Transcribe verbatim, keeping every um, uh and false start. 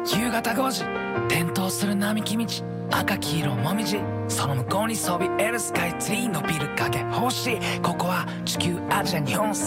夕方ごじ点灯する並木道、赤黄色もみじ、その向こうにそびえるスカイツリー、伸びる影星、ここは地球アジア日本